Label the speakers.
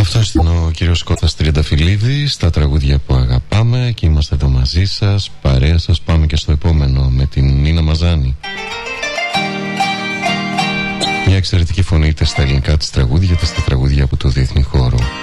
Speaker 1: Αυτός ήταν ο κύριος Κώστας Τριανταφυλλίδης, στα τραγούδια που αγαπάμε, και είμαστε εδώ μαζί σας, παρέα σας. Πάμε και στο επόμενο με την Νίνα Μαζάνη. Μια εξαιρετική φωνή είτε στα ελληνικά της τραγούδια είτε στα τραγούδια από το διεθνή χώρο.